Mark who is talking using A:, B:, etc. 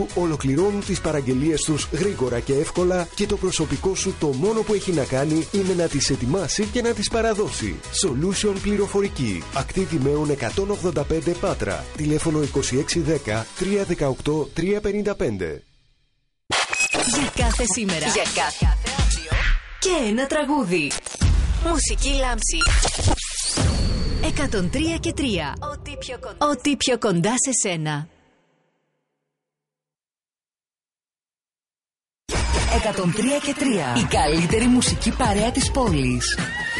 A: που ολοκληρώνουν τις παραγγελίες τους γρήγορα και εύκολα και το προσωπικό σου το μόνο που έχει να κάνει είναι να τις ετοιμάσει και να τις παραδώσει. Solution Πληροφορική. Ακτή Δημαίων 185 Πάτρα. Τηλέφωνο 2610 318 355.
B: Για κάθε σήμερα. Για κάθε αύριο. Και ένα τραγούδι. Μουσική Λάμψη. 103 και 3. Ό,τι πιο κοντά σε σένα. 103 και 3. Η καλύτερη μουσική παρέα της πόλης.